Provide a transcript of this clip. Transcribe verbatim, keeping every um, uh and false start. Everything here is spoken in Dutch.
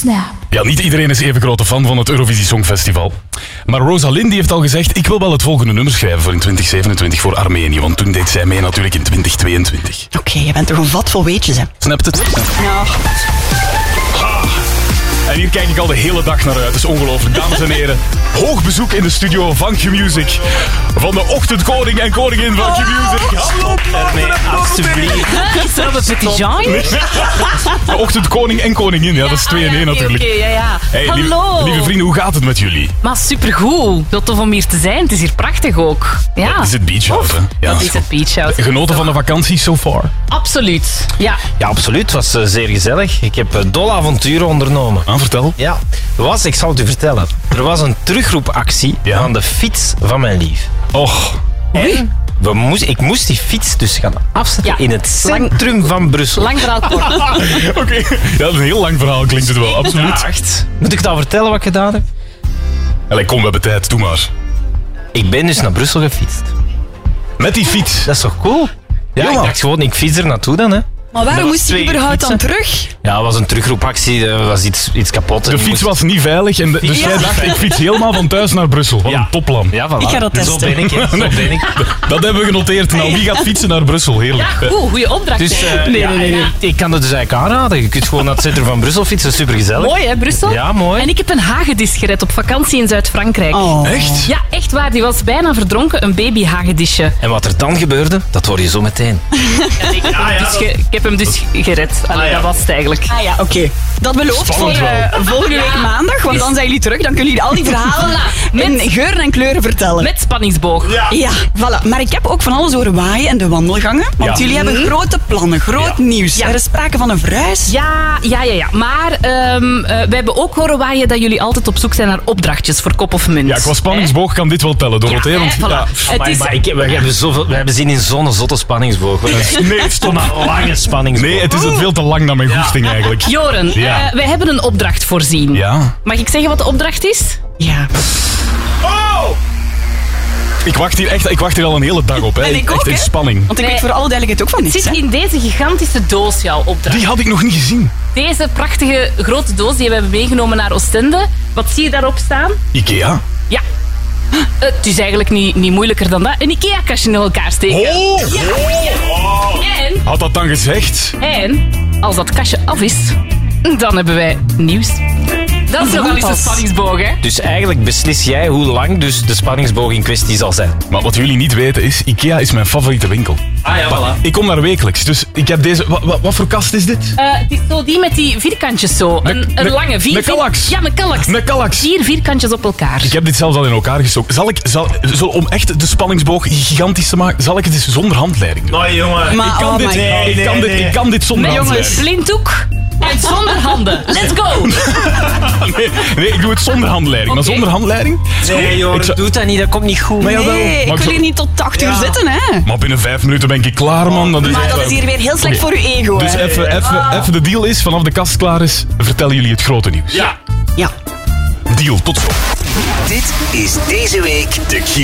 Snap. Ja, niet iedereen is even grote fan van het Eurovisie Songfestival. Maar Rosalind die heeft al gezegd, ik wil wel het volgende nummer schrijven voor in twintig zevenentwintig voor Armenië. Want toen deed zij mee natuurlijk in twintig tweeëntwintig. Oké, okay, je bent toch een vat vol weetjes, hè? Snapt het? Ja. En hier kijk ik al de hele dag naar uit. Het is ongelooflijk. Dames en heren, hoog bezoek in de studio van Q-Music. Van de ochtendkoning en koningin van Q-Music. Hallo, nee, alsjeblieft. Is dat een petit Jean? de ochtendkoning en koningin, ja, dat is twee in één natuurlijk. Oké, ja, ja. Hey, Hallo. Lieve, lieve vrienden, hoe gaat het met jullie? Maar supergoed. Heel tof om hier te zijn. Het is hier prachtig ook. Ja. Dat is het Beach House, hè? Ja, dat is het Beach House. Genoten van de vakantie so far? Absoluut, ja. Ja, absoluut. Het was uh, zeer gezellig. Ik heb uh, dolle avonturen ondernomen. Ah, vertel. Ja, er was, ik zal het u vertellen. Er was een terugroepactie Ja. van de fiets van mijn lief. Och. En we moest, ik moest die fiets dus gaan afzetten Ja. in het centrum van Brussel. Lang verhaal kort. Oké, okay. Ja, dat is een heel lang verhaal, klinkt het wel, absoluut. Ja, echt. Moet ik dat vertellen wat ik gedaan heb? Allee, kom, we hebben tijd, doe maar. Ik ben dus naar Brussel gefietst. Met die fiets. Dat is toch cool? Ja, Ja. ik dacht gewoon, ik fiets er naartoe dan, hè. Maar waarom Er was moest je twee überhaupt dan fietsen. terug? Ja, het was een terugroepactie, er was iets, iets kapot. De fiets was niet veilig, en de- dus Ja. jij dacht, ik fiets helemaal van thuis naar Brussel. Wat Ja. een topplan. Ja, voilà. Ik ga dat Zo testen. ben ik, hè. Zo ben ik. Dat hebben we genoteerd. Nou, wie gaat fietsen naar Brussel? Heerlijk. Ja, goed. Goeie opdracht. Dus hè. uh, ja, ik kan het dus eigenlijk aanraden. Je kunt gewoon naar het centrum van Brussel fietsen, super gezellig. Mooi, hè, Brussel? Ja, mooi. En ik heb een hagedis gered op vakantie in Zuid-Frankrijk. Oh. Echt? Ja, echt waar. Die was bijna verdronken. Een babyhagedisje. En wat er dan gebeurde, dat hoor je zo meteen. En ik, heb hem dus ge- ik heb hem dus gered. Allee, Ah, ja. dat was het eigenlijk. Ah ja, oké. Dat belooft voor Spannend eh, volgende week maandag, want dan zijn jullie terug. Dan kunnen jullie al die verhalen in geuren en kleuren vertellen. Met spanningsboog. Ja, voilà. Maar ik heb ook van alles horen waaien en de wandelgangen. Want Ja. jullie hebben grote plannen, groot nieuws. Ja. Er is sprake van een verhuis. Ja, ja, ja, ja. Maar ehm uh, we hebben ook horen waaien dat jullie altijd op zoek zijn naar opdrachtjes voor kop of munt. Ja, qua spanningsboog kan dit wel tellen, Dorothee. Ja, want, hè, voilà. ja, Het Maar, is, maar ik, we, hebben zoveel, we hebben zin in zo'n zotte spanningsboog. nee, stop. Een lange spanningsboog. Nee, het is het veel te lang naar mijn goesting eigenlijk. Joren, Ja. uh, wij hebben een opdracht voorzien. Ja. Mag ik zeggen wat de opdracht is? Ja. Ik wacht hier echt, ik wacht hier al een hele dag op. Hè. En ik ook, echt in hè. spanning. Want ik Nee. weet voor alle duidelijkheid ook van Het niks. zit Hè? in deze gigantische doos, jouw opdracht. Die had ik nog niet gezien. Deze prachtige grote doos die we hebben meegenomen naar Oostende. Wat zie je daarop staan? Ikea. Ja. Uh, het is eigenlijk niet, niet moeilijker dan dat. Een IKEA-kastje in elkaar steken. Oh! En, Had dat dan gezegd? en, als dat kastje af is, dan hebben wij nieuws. Dat is nogal eens een spanningsboog, hè? Dus eigenlijk beslis jij hoe lang dus de spanningsboog in kwestie zal zijn. Maar wat jullie niet weten is, Ikea is mijn favoriete winkel. Ah ja, voilà. Ik kom daar wekelijks, dus ik heb deze... Wat, wat, wat voor kast is dit? Uh, het is zo die met die vierkantjes zo. Een, Een- een een- lange vier... een kallax. Ja, een kallax. Een kallax. Vier vierkantjes op elkaar. Ik heb dit zelfs al in elkaar gestoken. Zal ik, zal, zal, om echt de spanningsboog gigantisch te maken, zal ik het eens zonder handleiding doen? Oh jongen. Maar, Ik kan, oh dit, my ik, God. kan dit, ik kan dit zonder Met handleiding. blinddoek en zonder handen. Let's go! Nee, nee, ik doe het zonder handleiding. Maar Oké. zonder handleiding? Nee joh, Ik zou- doe dat niet, dat komt niet goed. Maar jawel. Nee, Maar ik ik wil zou- hier niet tot acht uur zitten, hè. Maar binnen vijf minuten ben ik klaar, man. Dat is Maar echt- dat is hier weer heel slecht Oké. voor uw ego, Dus hè. even, even, even de deal is, vanaf de kast klaar is, vertellen jullie het grote nieuws. Ja. Ja. Deal, tot zo. Dit is deze week de Q